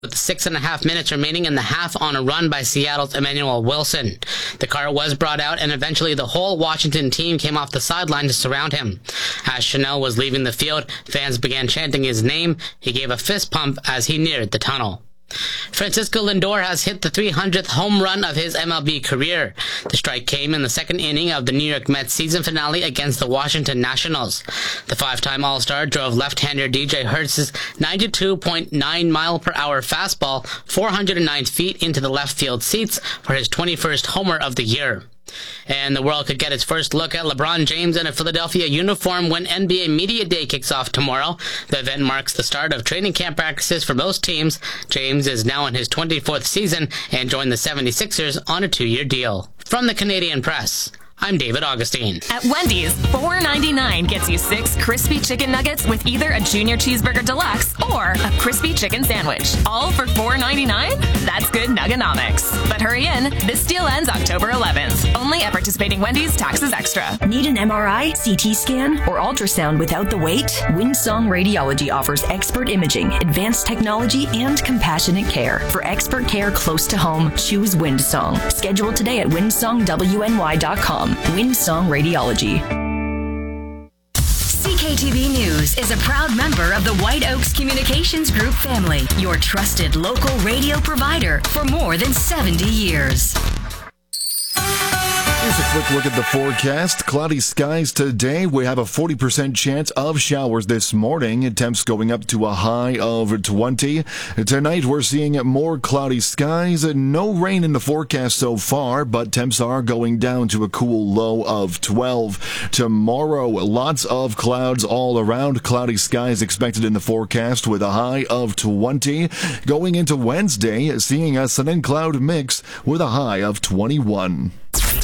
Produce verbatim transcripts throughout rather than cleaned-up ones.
with six and a half minutes remaining in the half on a run by Seattle's Emmanuel Wilson. The car was brought out, and eventually the whole Washington team came off the sideline to surround him. As Chanel was leaving the field, fans began chanting his name. He gave a fist pump as he neared the tunnel. Francisco Lindor has hit the three hundredth home run of his M L B career. The strike came in the second inning of the New York Mets season finale against the Washington Nationals. The five-time All-Star drove left-hander D J Hertz's ninety-two point nine mile per hour fastball four hundred nine feet into the left field seats for his twenty-first homer of the year. And the world could get its first look at LeBron James in a Philadelphia uniform when N B A Media Day kicks off tomorrow. The event marks the start of training camp practices for most teams. James is now in his twenty-fourth season and joined the seventy-sixers on a two-year deal. From the Canadian Press, I'm David Augustine. At Wendy's, four ninety-nine gets you six crispy chicken nuggets with either a Junior Cheeseburger Deluxe or a crispy chicken sandwich. All for four ninety-nine? That's good nuggenomics. But hurry in, this deal ends October eleventh. Only at participating Wendy's, taxes extra. Need an M R I, C T scan, or ultrasound without the wait? Windsong Radiology offers expert imaging, advanced technology, and compassionate care. For expert care close to home, choose Windsong. Schedule today at windsong w n y dot com. Windsong Radiology. C K T V News is a proud member of the White Oaks Communications Group family, your trusted local radio provider for more than seventy years. Here's a quick look at the forecast. Cloudy skies today. We have a forty percent chance of showers this morning. Temps going up to a high of twenty. Tonight we're seeing more cloudy skies. No rain in the forecast so far, but temps are going down to a cool low of twelve. Tomorrow, lots of clouds all around. Cloudy skies expected in the forecast with a high of twenty. Going into Wednesday, seeing a sun and cloud mix with a high of twenty-one.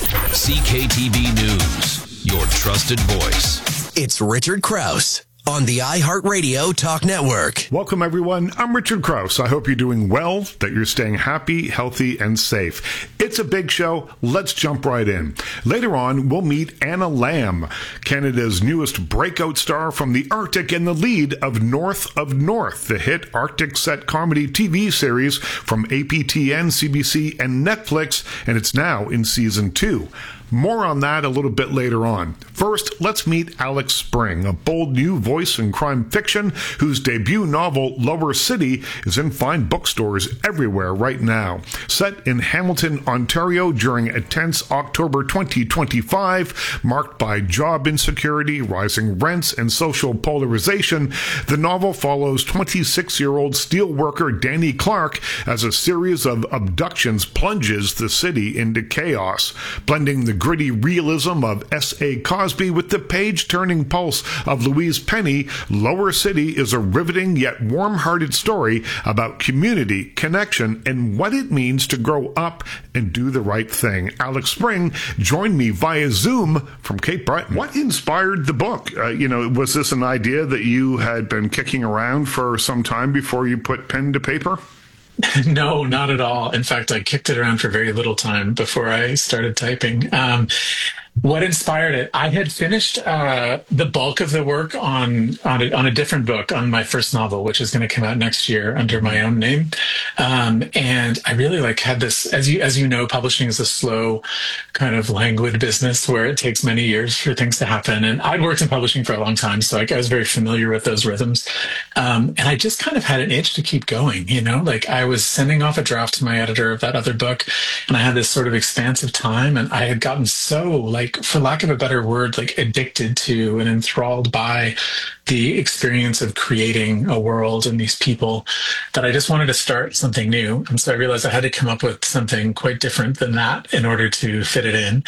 C K T V News, your trusted voice. It's Richard Krause on the iHeartRadio Talk Network. Welcome, everyone. I'm Richard Krause. I hope you're doing well, that you're staying happy, healthy, and safe. It's a big show. Let's jump right in. Later on, we'll meet Anna Lamb, Canada's newest breakout star from the Arctic and the lead of North of North, the hit Arctic set comedy T V series from A P T N, C B C, and Netflix, and it's now in season two. More on that a little bit later on. First, let's meet Alex Spring, a bold new voice in crime fiction whose debut novel, Lower City, is in fine bookstores everywhere right now. Set in Hamilton, Ontario during a tense October twenty twenty-five, marked by job insecurity, rising rents, and social polarization, the novel follows twenty-six-year-old steelworker Danny Clark as a series of abductions plunges the city into chaos, blending the gritty realism of S A Cosby with the page-turning pulse of Louise Penny. Lower City is a riveting yet warm-hearted story about community, connection, and what it means to grow up and do the right thing. Alex Spring joined me via Zoom from Cape Breton. What inspired the book? Uh, you know, was this an idea that you had been kicking around for some time before you put pen to paper? No, not at all. In fact, I kicked it around for very little time before I started typing. Um, what inspired it? I had finished uh, the bulk of the work on on a, on a different book, on my first novel, which is going to come out next year under my own name. Um, and I really like had this, as you as you know, publishing is a slow, kind of languid business where it takes many years for things to happen. And I'd worked in publishing for a long time, so like, I was very familiar with those rhythms. Um, and I just kind of had an itch to keep going, you know, like I was sending off a draft to my editor of that other book, and I had this sort of expansive time, and I had gotten so, like, for lack of a better word, like addicted to and enthralled by the experience of creating a world and these people that I just wanted to start something new. And so I realized I had to come up with something quite different than that in order to fit it in.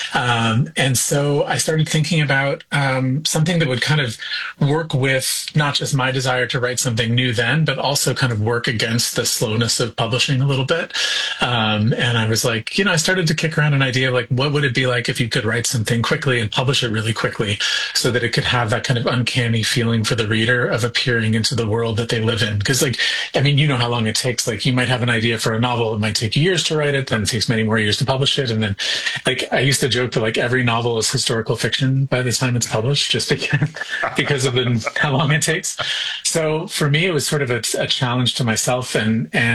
Um, and so I started thinking about um, something that would kind of work with not just my desire to write something new then, but also kind of work against the slowness of publishing a little bit. Um, and I was like, you know, I started to kick around an idea of like, what would it be like if you could write something quickly and publish it really quickly so that it could have that kind of uncanny feeling for the reader of appearing into the world that they live in? Because, like, I mean, you know how long it takes. Like, Like you might have an idea for a novel. It might take years to write it. Then it takes many more years to publish it. And then like I used to joke that like every novel is historical fiction by the time it's published, just because, because of the, how long it takes. So for me, it was sort of a, a challenge to myself and, and